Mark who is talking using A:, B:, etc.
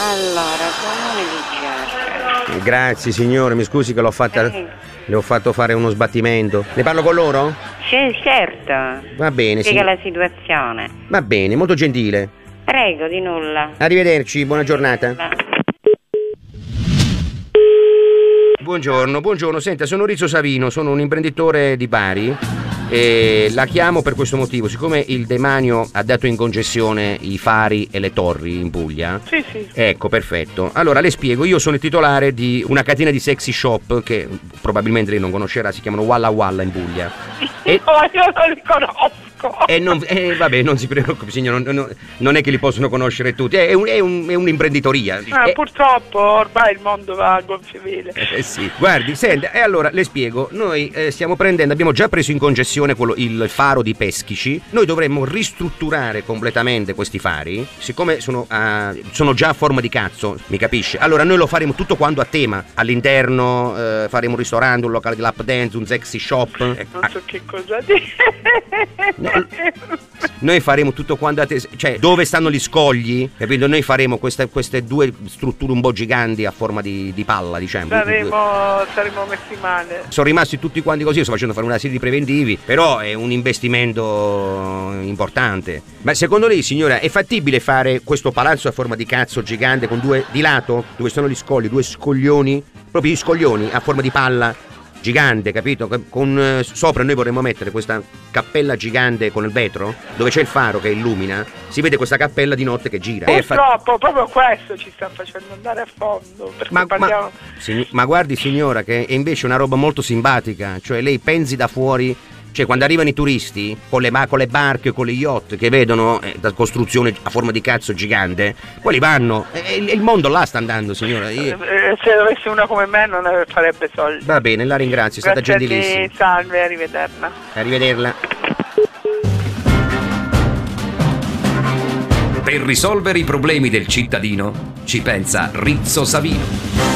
A: Allora, comune di Giarca.
B: Grazie signore, mi scusi che l'ho fatta. Le ho fatto fare uno sbattimento. Ne parlo con loro?
A: Sì, certo.
B: Va bene,
A: Spiega la situazione.
B: Va bene, molto gentile.
A: Prego, di nulla.
B: Arrivederci, buona giornata. Buongiorno, senta, sono Rizzo Savino, sono un imprenditore di Bari e la chiamo per questo motivo, siccome il demanio ha dato in concessione i fari e le torri in Puglia.
C: Sì.
B: Ecco, perfetto. Allora le spiego, io sono il titolare di una catena di sexy shop che probabilmente lei non conoscerà, si chiamano Walla Walla in Puglia.
C: No, io non li conosco.
B: Vabbè, non si preoccupi signor, non è che li possono conoscere tutti, è un'imprenditoria.
C: Purtroppo ormai il mondo va a gonfie vele.
B: Sì, guardi, senta, e allora le spiego, noi abbiamo già preso in concessione il faro di Peschici, noi dovremmo ristrutturare completamente questi fari, siccome sono già a forma di cazzo, mi capisce? Allora noi lo faremo tutto quanto a tema, all'interno faremo un ristorante, un locale di lap dance, un sexy shop.
C: Non so che cosa dire.
B: Noi faremo tutto quanto a te, cioè dove stanno gli scogli, capito? Noi faremo queste due strutture un po' giganti a forma di palla, diciamo.
C: Saremo messi male.
B: Sono rimasti tutti quanti così, io sto facendo fare una serie di preventivi, però è un investimento importante. Ma secondo lei, signora, è fattibile fare questo palazzo a forma di cazzo gigante con due di lato, dove sono gli scogli, due scoglioni, proprio gli scoglioni a forma di palla gigante, capito? Con sopra noi vorremmo mettere questa cappella gigante con il vetro, dove c'è il faro che illumina, si vede questa cappella di notte che gira.
C: Purtroppo proprio questo ci sta facendo andare a fondo, perché parliamo...
B: ma guardi signora, che è invece una roba molto simpatica, cioè lei pensi da fuori. Cioè quando arrivano i turisti con le barche o con gli yacht che vedono la costruzione a forma di cazzo gigante, quelli vanno e il mondo là sta andando, signora.
C: Se dovesse uno come me non farebbe soldi.
B: Va bene, la ringrazio, è stata gentilissima.
C: Salve, arrivederla.
B: Arrivederla.
D: Per risolvere i problemi del cittadino ci pensa Rizzo Savino.